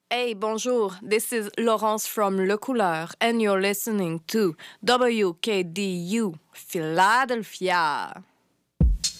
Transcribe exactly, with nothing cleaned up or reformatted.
Hey, bonjour. This is Laurence from Le Couleur, and you're listening to W K D U Philadelphia.